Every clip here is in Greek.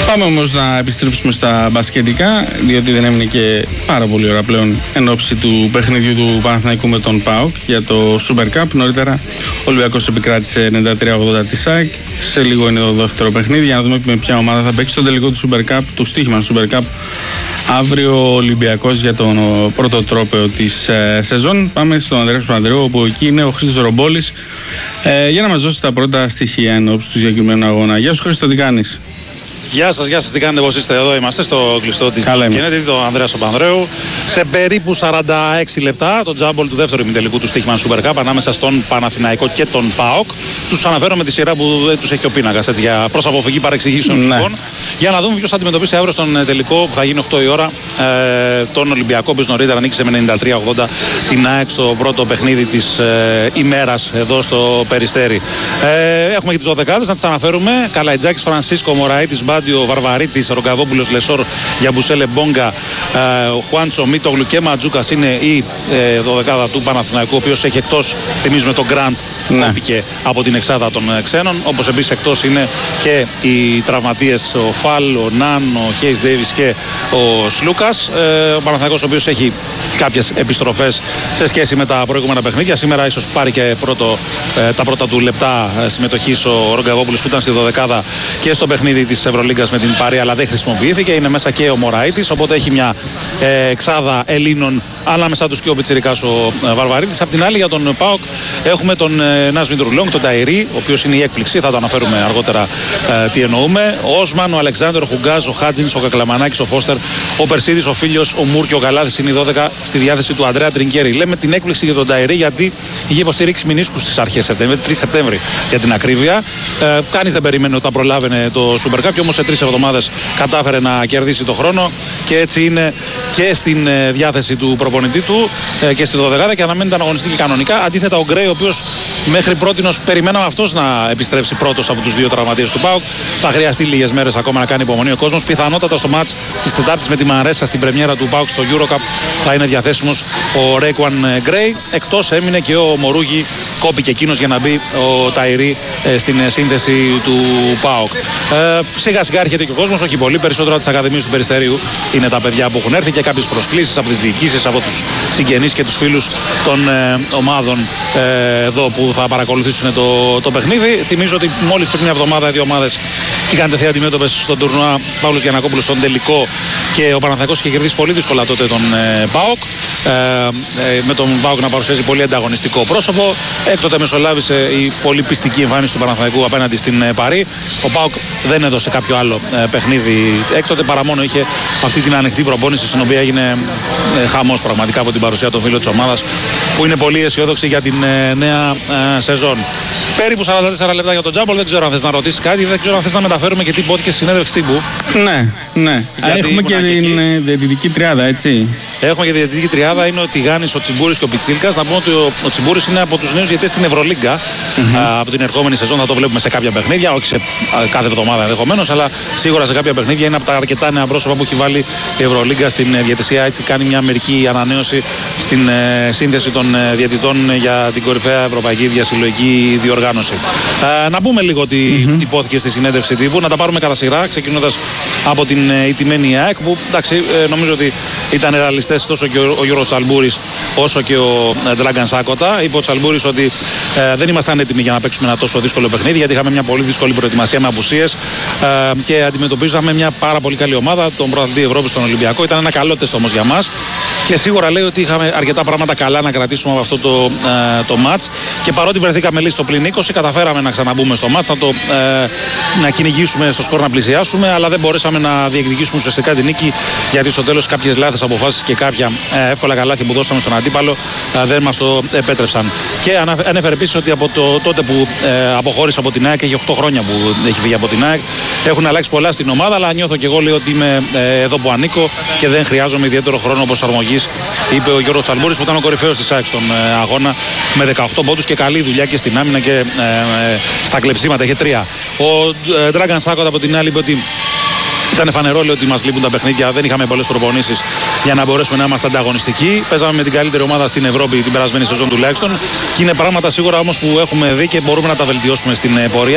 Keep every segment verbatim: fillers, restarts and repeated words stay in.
Πάμε όμως να επιστρέψουμε στα μπασκετικά, διότι δεν έμεινε και πάρα πολύ ώρα πλέον εν ώψη του παιχνιδιού του Παναθηναϊκού με τον ΠΑΟΚ για το Super Cup. Νωρίτερα ο Ολυμπιακός επικράτησε ενενήντα τρία ογδόντα τη ΣΑΕΚ. Σε λίγο είναι το δεύτερο παιχνίδι για να δούμε με ποια ομάδα θα παίξει στο τελικό του Super Cup, του στοίχημα του Super Cup. Αύριο ο Ολυμπιακός για τον πρώτο τρόπαιο της ε, σεζόν. Πάμε στον Ανδρέα Παπανδρέου, όπου εκεί είναι ο Χρήστος Ρομπόλης, ε, για να μας δώσει τα πρώτα στοιχεία εν ώψη του συγκεκριμένου αγώνα. Γεια σου Χρήστο, τι κάνεις? Γεια σας, γεια σας, τι κάνετε, πώς είστε? Εδώ είμαστε στο κλειστό της Κέννετι, τον Ανδρέα Παπανδρέου. Σε περίπου σαράντα έξι λεπτά το τζάμπολ του δεύτερου ημιτελικού του στοίχημα Super Cup ανάμεσα στον Παναθηναϊκό και τον ΠΑΟΚ. Τους αναφέρω με τη σειρά που δεν τους έχει ο πίνακας, έτσι, για προς αποφυγή παρεξηγήσεων. Ναι. Λοιπόν, για να δούμε ποιος θα αντιμετωπίσει αύριο στον τελικό που θα γίνει οκτώ η ώρα ε, τον Ολυμπιακό, που νωρίτερα νίκησε με ενενήντα τρία ογδόντα την ΑΕΚ στο πρώτο παιχνίδι της ε, ημέρας εδώ στο Περιστέρι. Ε, έχουμε και τις δωδεκάδες να τις αναφέρουμε. Καλαϊτζάκης, Φρανσίσκο, Μωραΐτης, Μπάντιο, Βαρβαρίτης, Ρογκαβόπουλος, Λεσόρ, Γιαμπουσέλε, Μπόγκα, ε, ο Χουάντσο, Μίτογλου και Ματζούκας είναι η ε, δωδεκάδα του Παναθηναϊκού, ο οποίος έχει εκτός, θυμίζουμε, τον Γκραντ που ναι. από την εξάδα των ε, ξένων. Όπως επίσης εκτός είναι και οι τραυματίες, ο Φαλ, ο Ναν, ο Χέις Ντέιβις και ο Σλούκας. Ε, ο Παναθηναϊκός, ο οποίος έχει κάποιες επιστροφές σε σχέση με τα προηγούμενα παιχνίδια. Σήμερα ίσως πάρει και πρώτο, ε, τα πρώτα του λεπτά συμμετοχής ο Ρογκαβόπουλος, που ήταν στη δωδεκάδα και στο παιχνίδι της Ευρωλίγκας με την Πάρη, αλλά δεν χρησιμοποιήθηκε. Είναι μέσα και ο Μωραΐτης, οπότε έχει μια ε, εξάδα Ελλήνων, ανάμεσα τους και ο Πιτσιρικάς ο ε, Βαρβαρίτης. Απ' την άλλη, για τον ΠΑΟΚ έχουμε τον ε, Νας Μητρουλόγκ, τον Ταϊρή, ο οποίος είναι η έκπληξη, θα το αναφέρουμε αργότερα ε, τι εννοούμε. Ο Όσμαν, ο Αλεξάνδρ, ο Χουγκάζ, ο Χάτζινς, ο Κακλαμανάκης, ο Φώστερ, ο Περσίδης, ο Φίλιος, ο Μουρ και ο Γαλάθης είναι οι δώδεκα στη διάθεση του Αντρέα Τρινκέρι. Λέμε την έκπληξη για τον Ταϊρή γιατί είχε υποστηρίξει μηνίσκους στις αρχές Σεπτέμβρη, τρεις Σεπτέμβρη για την ακρίβεια. Ε, κανείς δεν περίμενε ότι θα προλάβαινε το Super Cup, και όμως σε τρεις εβδομάδες κατάφερε να κερδίσει το χρόνο και έτσι είναι και στην ε, διάθεση του προπονητή του ε, και στη δωδεκάδα και αναμένεται να αγωνιστεί και κανονικά. Αντίθετα, ο Γκρέι, ο οποίος μέχρι πρότινος περιμέναμε αυτός να επιστρέψει πρώτος από τους δύο τραυματίες του ΠΑΟΚ. Θα χρειαστεί λίγες μέρες ακόμα να κάνει υπομονή ο κόσμος. Πιθανότατα στο μάτς της Τετάρτης με τη Μαρέσσα στην πρεμιέρα του ΠΑΟΚ στο EuroCup θα είναι διαθέσιμος ο Ρέικουαν Γκρέι. Εκτός έμεινε και ο Μορούγι, κόπηκε εκείνος για να μπει ο Ταϊρή ε, στην σύνθεση του ΠΑΟΚ. Ε, σιγά σιγά έρχεται και ο κόσμος, όχι πολύ, περισσότερο από τις ακαδημίες του Περιστερίου είναι τα παιδιά που έχουν έρθει και κάποιες προσκλήσεις από τις διοικήσεις, από τους συγγενείς και τους φίλους των ε, ομάδων ε, εδώ που θα παρακολουθήσουν το, το παιχνίδι. Θυμίζω ότι μόλις πριν μια εβδομάδα οι δύο ομάδες είχαν τεθεί αντιμέτωπες στον τουρνουά Παύλος Γιαννακόπουλος στον τελικό και ο Παναθηναϊκός είχε κερδίσει πολύ δύσκολα τότε τον ε, ΠΑΟΚ. Ε, ε, με τον ΠΑΟΚ να παρουσιάζει πολύ ανταγωνιστικό πρόσωπο. Έκτοτε μεσολάβησε η πολύ πιστική εμφάνιση του Παναθηναϊκού απέναντι στην ε, Παρί. Ο ΠΑΟΚ δεν έδωσε κάποιο άλλο ε, παιχνίδι έκτοτε, παρά μόνο είχε αυτή την ανοιχτή προπόνηση, στην οποία έγινε ε, χαμός πραγματικά από την παρουσία των φίλων της ομάδας, που είναι πολύ αισιόδοξη για την ε, νέα ε, σεζόν. Περίπου σαράντα τέσσερα λεπτά για τον τζάμπολ. Δεν ξέρω αν θες να ρωτήσεις κάτι, δεν ξέρω αν θες να μεταφέρουμε και τι υπόθηκε στη συνέντευξη τύπου. Ναι, ναι. Έχουμε και την ε, διαιτητική τριάδα, έτσι. Έχουμε και τη διαιτητική τριάδα, είναι ο Τιγάνης, ο Τσιμπούρης και ο Πιτσίλκας. Να πούμε ότι ο, ο Τσιμπούρης είναι από τους νέους διαιτητές στην Ευρωλίγκα. Mm-hmm. Α, από την ερχόμενη σεζόν θα το βλέπουμε σε κάποια παιχνίδια, όχι σε α, κάθε εβδομάδα ενδεχομένως, αλλά σίγουρα σε κάποια παιχνίδια. Είναι από τα αρκετά νέα πρόσωπα που έχει βάλει η Ευρωλίγκα στην ε, διαιτησία. Έτσι κάνει μια μερική ανανέωση στην ε, σύνθεση των ε, διαιτητών για την κορυφαία ευρωπαϊκή διασυλλογική διοργάνωση. Ε, να πούμε λίγο τι mm-hmm. υπόθηκε στη συνέντευξη τύπου, να τα πάρουμε κατά σειρά, ξεκινώντας από την ε, ηττημένη ΑΕΚ, που εντάξει, ε, νομίζω ότι ήταν ρεαλιστές τόσο και ο, ο Γιώργος Τσαλμπούρης όσο και ο Ντράγκαν Σάκοτα. Είπε ο Τσαλμπούρης ότι ε, δεν ήμασταν έτοιμοι για να παίξουμε ένα τόσο δύσκολο παιχνίδι, γιατί είχαμε μια πολύ δύσκολη προετοιμασία με απουσίες ε, και αντιμετωπίζαμε μια πάρα πολύ καλή ομάδα, τον πρωταθλητή Ευρώπης, τον Ολυμπιακό. Ήταν ένα καλό τεστ όμως για μας και σίγουρα λέει ότι είχαμε αρκετά πράγματα καλά να κρατήσουμε από αυτό το, ε, το μάτς. Και παρότι βρεθήκαμε λίγο στο πλην είκοσι, καταφέραμε να ξαναμπούμε στο μάτς, να, το, ε, να κυνηγήσουμε στο σκορ, να πλησιάσουμε, αλλά δεν μπορέσαμε να διεκδικήσουμε ουσιαστικά την νίκη, γιατί στο τέλος κάποιες λάθος αποφάσεις και κάποια ε, εύκολα καλάθια που δώσαμε στον αντίπαλο ε, δεν μας το επέτρεψαν. Και ανέφερε επίσης ότι από το, τότε που ε, αποχώρησε από την ΑΕΚ, έχει οκτώ χρόνια που έχει φύγει από την ΑΕΚ, έχουν αλλάξει πολλά στην ομάδα, αλλά νιώθω και εγώ, λέει, ότι είμαι ε, εδώ που ανήκω και δεν χρειάζομαι ιδιαίτερο χρόνο προσαρμογής, είπε ο Γιώργος Τσαλμπούρης, που ήταν ο κορυφαίος της ΑΕΚ στον ε, αγώνα με δεκαοκτώ πόντους και καλή δουλειά και στην άμυνα και ε, ε, στα κλεψίματα. Είχε τρία. Ο ε, Ντράγκαν Σάκοτα από την άλλη είπε ότι ήταν φανερό, λέει, ότι μας λείπουν τα παιχνίδια. Δεν είχαμε πολλές προπονήσεις για να μπορέσουμε να είμαστε ανταγωνιστικοί. Παίζαμε με την καλύτερη ομάδα στην Ευρώπη την περασμένη σεζόν τουλάχιστον. Και είναι πράγματα σίγουρα όμως που έχουμε δει και μπορούμε να τα βελτιώσουμε στην πορεία.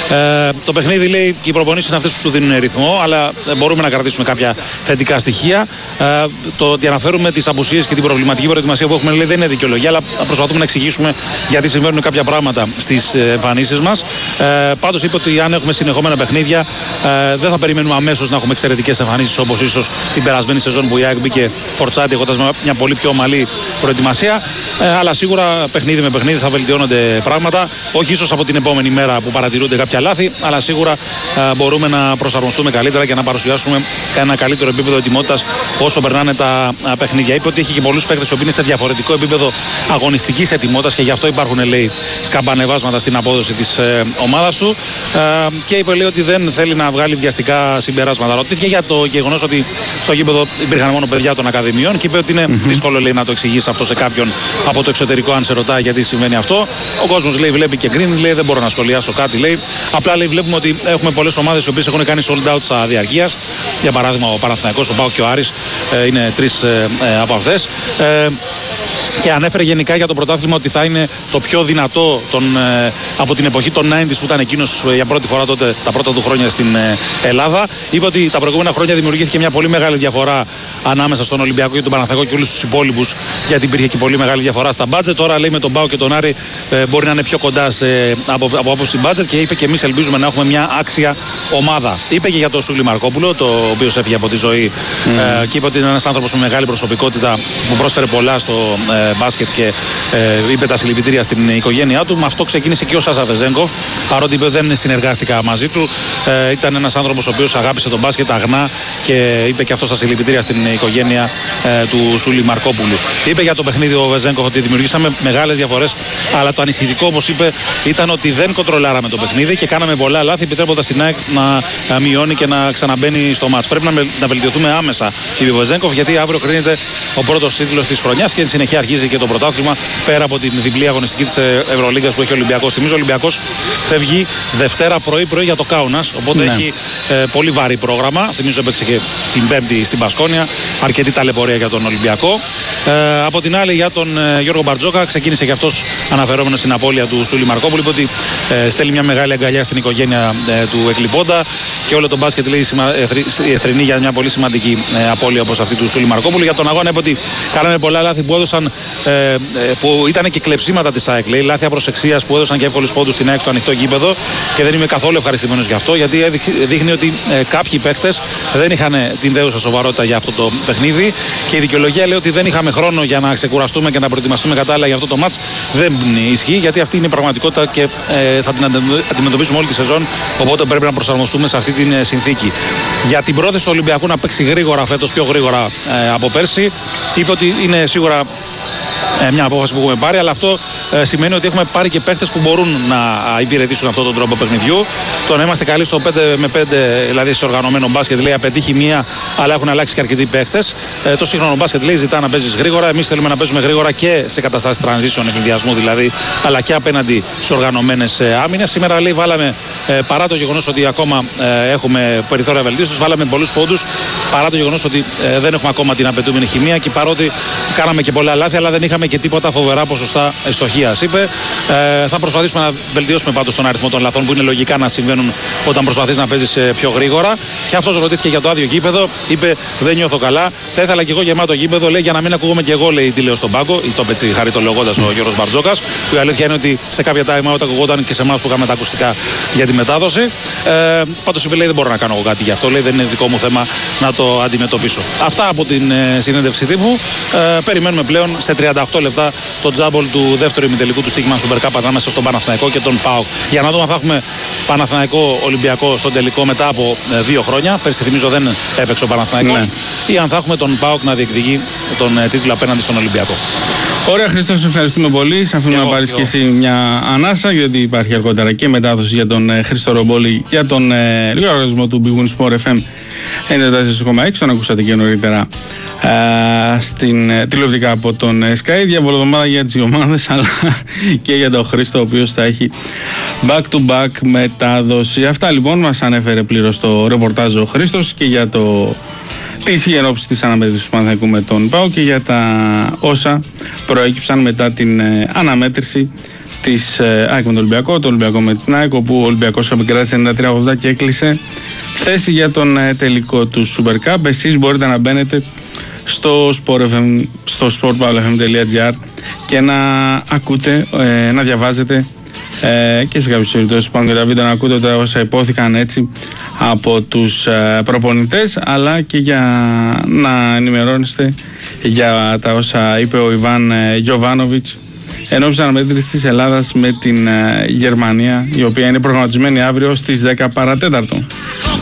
Ε, το παιχνίδι, λέει, και οι προπονήσεις είναι αυτές που σου δίνουν ρυθμό, αλλά μπορούμε να κρατήσουμε κάποια θετικά στοιχεία. Ε, το ότι αναφέρουμε τις απουσίες και την προβληματική προετοιμασία που έχουμε, λέει, δεν είναι δικαιολογία, αλλά προσπαθούμε να εξηγήσουμε γιατί συμβαίνουν κάποια πράγματα στις εμφανίσεις μας. Ε, πάντως είπε ότι αν έχουμε συνεχόμενα παιχνίδια, ε, δεν θα περιμένουμε αμέσως να έχουμε εξαιρετικές εμφανίσεις όπως ίσως την περασμένη σεζόν που η ΑΕΚ μπήκε φορτσάτη έχοντας μια πολύ πιο ομαλή προετοιμασία. Ε, αλλά σίγουρα παιχνίδι με παιχνίδι θα βελτιώνονται πράγματα. Όχι ίσως από την επόμενη μέρα που παρατηρούνται κάποια λάθη, αλλά σίγουρα ε, μπορούμε να προσαρμοστούμε καλύτερα και να παρουσιάσουμε ένα καλύτερο επίπεδο ετοιμότητας όσο περνάνε τα α, παιχνίδια. Είπε ότι έχει και πολλούς παίκτες που είναι σε διαφορετικό επίπεδο αγωνιστικής ετοιμότητας και γι' αυτό υπάρχουν, λέει, σκαμπανεβάσματα στην απόδοση της ε, ομάδας του. Ε, και είπε, λέει, ότι δεν θέλει να βγάλει βιαστικά συμπεράσματα. Ρωτήθηκε για το γεγονός ότι στο γήπεδο υπήρχαν μόνο παιδιά των ακαδημιών και είπε ότι είναι mm-hmm. δύσκολο, λέει, να το εξηγήσει αυτό σε κάποιον από το εξωτερικό, αν σε ρωτάει γιατί συμβαίνει αυτό. Ο κόσμος, λέει, βλέπει και γκρίνει, λέει, δεν μπορώ να σχολιάσω κάτι, λέει. Απλά, λέει, βλέπουμε ότι έχουμε πολλές ομάδες οι οποίες έχουν κάνει sold out στα διαρκείας. Για παράδειγμα, ο Παναθηναϊκός, ο ΠΑΟΚ και ο Άρης ε, είναι τρεις ε, ε, από αυτές. Ε, Και ανέφερε γενικά για το πρωτάθλημα ότι θα είναι το πιο δυνατό τον, ε, από την εποχή των ενενήντα που ήταν εκείνος ε, για πρώτη φορά τότε, τα πρώτα του χρόνια στην ε, Ελλάδα. Είπε ότι τα προηγούμενα χρόνια δημιουργήθηκε μια πολύ μεγάλη διαφορά ανάμεσα στον Ολυμπιακό και τον Παναθηναϊκό και όλους τους υπόλοιπους, γιατί υπήρχε και πολύ μεγάλη διαφορά στα μπάτζετ. Τώρα, λέει, με τον ΠΑΟΚ και τον Άρη ε, μπορεί να είναι πιο κοντά σε, από, από άποψη μπάτζετ και είπε και εμείς ελπίζουμε να έχουμε μια άξια ομάδα. Είπε και για τον Σούλη Μαρκόπουλο, το οποίο έφυγε από τη ζωή mm. ε, και είπε ότι είναι ένας άνθρωπος με μεγάλη προσωπικότητα που πρόσφερε πολλά στο ε, μπάσκετ και ε, είπε τα συλληπιτήρια στην οικογένειά του. Με αυτό ξεκίνησε και ο Σάσα Βεζένκοφ, παρότι είπε δεν συνεργάστηκα μαζί του. Ε, ήταν ένας άνθρωπος ο οποίος αγάπησε τον μπάσκετ αγνά και είπε και αυτό στα συλληπιτήρια στην οικογένεια ε, του Σούλη Μαρκόπουλου. Είπε για το παιχνίδι ο Βεζένκοφ ότι δημιουργήσαμε μεγάλες διαφορές, αλλά το ανησυχητικό, όπως είπε, ήταν ότι δεν κοντρολάραμε το παιχνίδι και κάναμε πολλά λάθη, επιτρέποντας την ΑΕΚ να, να μειώνει και να ξαναμπαίνει στο μάτς. Πρέπει να, να βελτιωθούμε άμεσα, είπε ο Βεζένκοφ, γιατί αύριο κρίνεται ο πρώτος τίτλος της χρονιάς και εν συνεχεία αρχίζει και το πρωτάθλημα πέρα από την διπλή αγωνιστική της Ευρωλίγκας που έχει ο Ολυμπιακός. Θυμίζω ο Ολυμπιακός φεύγει Δευτέρα πρωί-πρωί για το Κάουνας, οπότε ναι. έχει ε, πολύ βαρύ πρόγραμμα. Θυμίζω έπαιξε και την Πέμπτη στην Πασκόνια, αρκετή ταλαιπωρία για τον Ολυμπιακό. Ε, από την άλλη, για τον ε, Γιώργο Μπαρτζόκα, ξεκίνησε και αυτός αναφερόμενος στην απώλεια του Σούλη Μαρκόπουλου. Είπε ότι ε, στέλνει μια μεγάλη αγκαλιά στην οικογένεια ε, του εκλειπώντα και όλο το μπάσκετ, λέει, η εθρινή για μια πολύ σημαντική ε, απώλεια όπως αυτή του Σούλη Μαρκόπουλου. Για τον αγώνα είπε ότι κάναμε πολλά λάθη που έδωσαν, ε, που ήταν και κλεψίματα της ΑΕΚ, λέει, λάθη απροσεξίας που έδωσαν και εύκολους πόντους στην ΑΕΚ στο ανοιχτό γήπεδο και δεν είμαι καθόλου ευχαριστημένος γι' αυτό, γιατί δείχνει ότι ε, κάποιοι παίχτες δεν είχαν την δέουσα σοβαρότητα για αυτό το παιχνίδι και η δικαιολογία, λέει, ότι δεν είχαμε χρόνο για να ξεκουραστούμε και να προετοιμαστούμε κατάλληλα για αυτό το μάτς δεν ισχύει, γιατί αυτή είναι η πραγματικότητα και ε, θα την αντιμετωπίσουμε όλη τη σεζόν, οπότε πρέπει να προσαρμοστούμε σε αυτή την ε, συνθήκη. Για την πρόθεση του Ολυμπιακού να παίξει γρήγορα φέτος, πιο γρήγορα ε, από πέρσι, είπε ότι είναι σίγουρα Ε, μια απόφαση που έχουμε πάρει, αλλά αυτό ε, σημαίνει ότι έχουμε πάρει και παίκτες που μπορούν να α, υπηρετήσουν αυτόν τον τρόπο παιχνιδιού. Το να είμαστε καλοί στο πέντε με πέντε, δηλαδή σε οργανωμένο μπάσκετ, λέει, απετύχει μία, αλλά έχουν αλλάξει και αρκετοί παίκτες. Ε, το σύγχρονο μπάσκετ, λέει, ζητά να παίζεις γρήγορα. Εμείς θέλουμε να παίζουμε γρήγορα και σε καταστάσεις transition, ευνηδιασμού δηλαδή, αλλά και απέναντι σε οργανωμένες ε, άμυνες. Σήμερα, λέει, βάλαμε, ε, παρά το γεγονός ότι ακόμα ε, έχουμε περιθώρια βελτίωσης, βάλαμε πολλούς πόντους, παρά το γεγονός ότι ε, δεν έχουμε ακόμα την απαιτούμενη χημεία και παρότι κάναμε και πολλά λάθη, αλλά δεν είχαμε και τίποτα φοβερά ποσοστά ευστοχίας, είπε. Ε, θα προσπαθήσουμε να βελτιώσουμε πάντως τον αριθμό των λαθών που είναι λογικά να συμβαίνουν όταν προσπαθείς να παίζεις πιο γρήγορα. Και αυτός ρωτήθηκε για το άδειο γήπεδο. Είπε δεν νιώθω καλά. Θα ήθελα και εγώ γεμάτο γήπεδο, λέει, για να μην ακούγομαι και εγώ, λέει, τι λέω στον πάγκο. Ή το είπε έτσι χαριτολογώντας ο Γιώργος Μπαρτζόκας. Που η αλήθεια είναι ότι σε κάποια time out ακουγόταν και σε εμάς που είχαμε τα ακουστικά για τη μετάδοση. Ε, πάντως είπε, λέει, δεν μπορώ να κάνω εγώ κάτι γι' αυτό. Λέει, δεν είναι δικό μου θέμα να το αντιμετωπίσω. Αυτά από την ε, συνέντευξη τύπου. Ε, περιμένουμε πλέον σε τριάντα οκτώ λεπτά το τζάμπολ του δεύτερου ημιτελικού του στοίχημα Super Cup ανάμεσα στον Παναθηναϊκό και τον ΠΑΟΚ. Για να δούμε αν θα έχουμε Παναθηναϊκό Ολυμπιακό στον τελικό μετά από ε, δύο χρόνια. Πέρσι, θυμίζω, δεν έπαιξε ο Παναθηναϊκός. Ναι. Ή αν θα έχουμε τον ΠΑΟΚ να διεκδικεί τον ε, τίτλο απέναντι στον Ολυμπιακό. Ωραία, Χριστό, σε ευχαριστούμε πολύ. Σε αφήνουμε να πάρεις και εσύ μια ανάσα, γιατί υπάρχει αργότερα και μετάδοση για τον ε, Χρήστο Ρομπόλη για τον ε, λογαριασμό του Big Win Sport εφ εμ ενενήντα τέσσερα κόμμα έξι. Τον ακούσατε και νωρίτερα ε, στην ε, τηλεοπτικά από τον ε, Sky. Διαβολοδομάδα για τις ομάδες, αλλά και για τον Χρήστο, ο οποίος θα έχει back to back μετάδοση. Αυτά λοιπόν μας ανέφερε πλήρως το ρεπορτάζ ο Χρήστος και για το τι ισχύει εν ώψη της αναμέτρησης του Παναθηναϊκού με τον ΠΑΟΚ και για τα όσα προέκυψαν μετά την ε, αναμέτρηση της ε, ΑΕΚ με τον Ολυμπιακό, το Ολυμπιακό με την ΑΕΚ, όπου ο Ολυμπιακός επικράτησε ενενήντα τρία ογδόντα και έκλεισε θέση για τον ε, τελικό του Super Cup. Εσείς μπορείτε να μπαίνετε στο sportfm, στο sportpavlafm τελεία gr και να ακούτε, ε, να διαβάζετε ε, και σε κάποιες περιπτώσεις πάνω και τα βίντεο να ακούτε τα όσα υπόθηκαν έτσι από τους ε, προπονητές, αλλά και για να ενημερώνεστε για τα όσα είπε ο Ιβάν ε, Γιοβάνοβιτς ενώπιση αναμέτρησης της Ελλάδας με την ε, Γερμανία, η οποία είναι προγραμματισμένη αύριο στις δέκα παρά τέταρτο.